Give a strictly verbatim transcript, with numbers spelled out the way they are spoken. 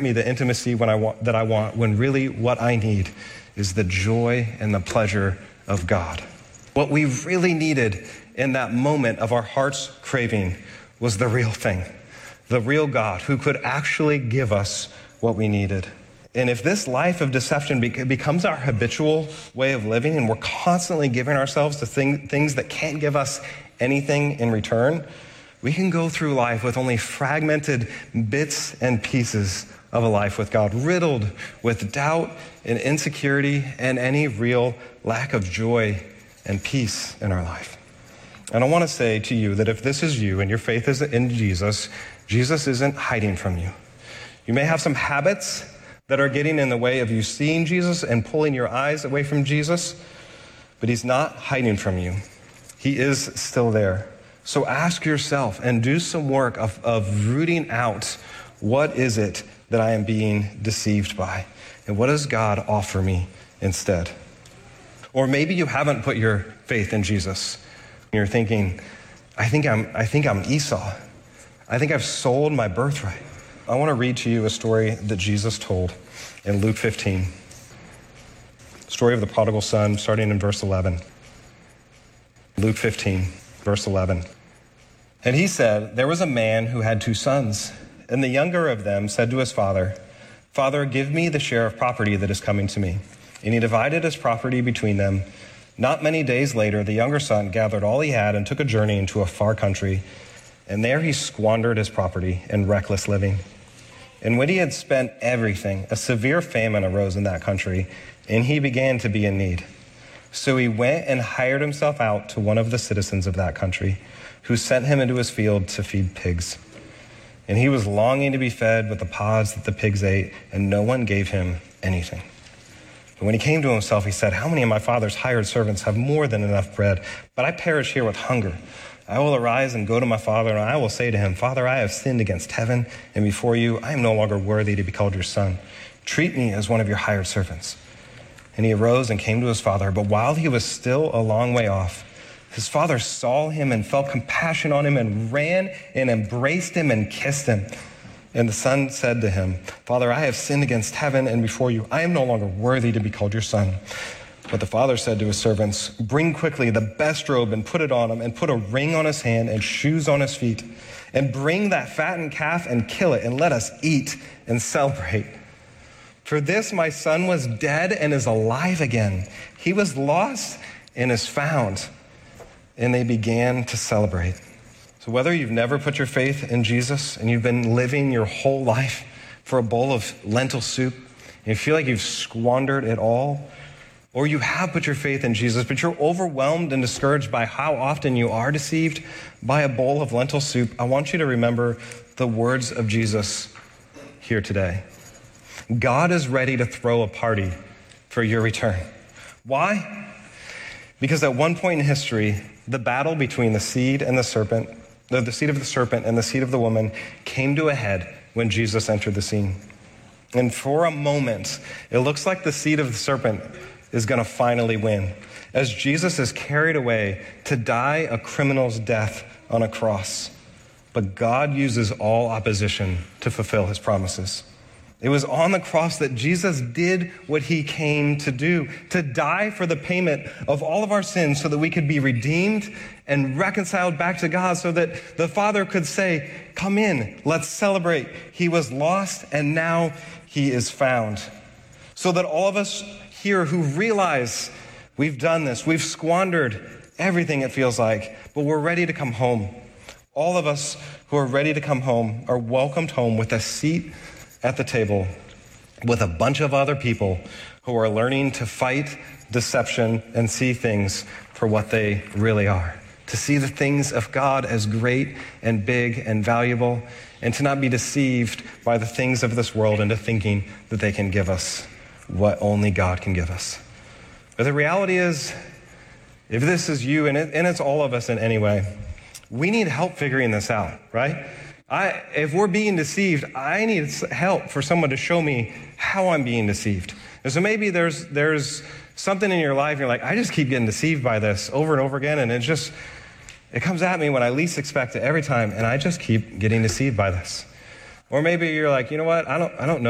me the intimacy when I want, that I want, when really what I need is the joy and the pleasure of God. What we really needed in that moment of our heart's craving was the real thing, the real God who could actually give us what we needed. And if this life of deception be- becomes our habitual way of living and we're constantly giving ourselves to thing- things that can't give us anything in return, we can go through life with only fragmented bits and pieces of a life with God, riddled with doubt and insecurity and any real lack of joy and peace in our life. And I want to say to you that if this is you and your faith is in Jesus, Jesus isn't hiding from you. You may have some habits that are getting in the way of you seeing Jesus and pulling your eyes away from Jesus, but he's not hiding from you. He is still there. So ask yourself and do some work of, of rooting out, what is it that I am being deceived by? And what does God offer me instead? Or maybe you haven't put your faith in Jesus. You're thinking, I think I'm, I think I'm Esau. I think I've sold my birthright. I want to read to you a story that Jesus told in Luke fifteen. Story of the prodigal son, starting in verse eleven. Luke fifteen, verse eleven. And he said, there was a man who had two sons, and the younger of them said to his father, Father, give me the share of property that is coming to me. And he divided his property between them. Not many days later, the younger son gathered all he had and took a journey into a far country. And there he squandered his property in reckless living. And when he had spent everything, a severe famine arose in that country, and he began to be in need. So he went and hired himself out to one of the citizens of that country, who sent him into his field to feed pigs. And he was longing to be fed with the pods that the pigs ate, and no one gave him anything. But when he came to himself, he said, how many of my father's hired servants have more than enough bread? But I perish here with hunger. I will arise and go to my father, and I will say to him, Father, I have sinned against heaven and before you. I am no longer worthy to be called your son. Treat me as one of your hired servants. And he arose and came to his father. But while he was still a long way off, his father saw him and felt compassion on him and ran and embraced him and kissed him. And the son said to him, Father, I have sinned against heaven and before you. I am no longer worthy to be called your son. But the father said to his servants, bring quickly the best robe and put it on him, and put a ring on his hand and shoes on his feet. And bring that fattened calf and kill it, and let us eat and celebrate. For this my son was dead and is alive again. He was lost and is found. And they began to celebrate. So whether you've never put your faith in Jesus and you've been living your whole life for a bowl of lentil soup, and you feel like you've squandered it all, or you have put your faith in Jesus, but you're overwhelmed and discouraged by how often you are deceived by a bowl of lentil soup, I want you to remember the words of Jesus here today. God is ready to throw a party for your return. Why? Because at one point in history, the battle between the seed and the serpent, the seed of the serpent and the seed of the woman came to a head when Jesus entered the scene. And for a moment, it looks like the seed of the serpent is going to finally win, as Jesus is carried away to die a criminal's death on a cross. But God uses all opposition to fulfill his promises. It was on the cross that Jesus did what he came to do, to die for the payment of all of our sins so that we could be redeemed and reconciled back to God, so that the Father could say, come in, let's celebrate. He was lost and now he is found. So that all of us here who realize we've done this, we've squandered everything it feels like, but we're ready to come home. All of us who are ready to come home are welcomed home with a seat at the table with a bunch of other people who are learning to fight deception and see things for what they really are. To see the things of God as great and big and valuable, and to not be deceived by the things of this world into thinking that they can give us what only God can give us. But the reality is, if this is you, and, it, and it's all of us in any way, we need help figuring this out, right? I, if we're being deceived, I need help for someone to show me how I'm being deceived. And so maybe there's there's something in your life, you're like, I just keep getting deceived by this over and over again, and it just, it comes at me when I least expect it every time, and I just keep getting deceived by this. Or maybe you're like, you know what, I don't I don't know